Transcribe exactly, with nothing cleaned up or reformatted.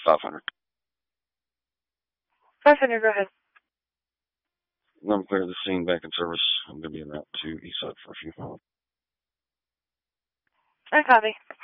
five hundred. five hundred, go ahead. I'm clear the scene, back in service. I'm going to be en route to Eastside for a few. I copy.